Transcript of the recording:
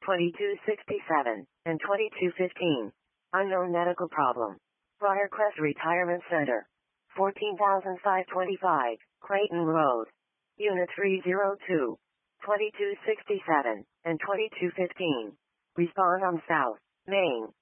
2267, and 2215. Unknown medical problem. Briarcrest Retirement Center. 14,525, Clayton Road. Unit 302. 2267, and 2215. Respond on South Main.